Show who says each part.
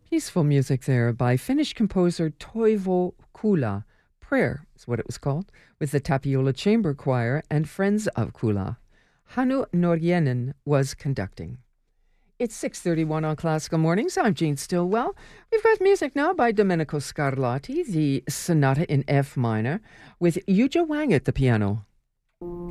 Speaker 1: Peaceful music there by Finnish composer Toivo Kula. Prayer is what it was called, with the Tapiola Chamber Choir and Friends of Kula. Hannu Norjenen was conducting. It's 6:31 on Classical Mornings. I'm Jean Stillwell. We've got music now by Domenico Scarlatti, the Sonata in F minor, with Yuja Wang at the piano.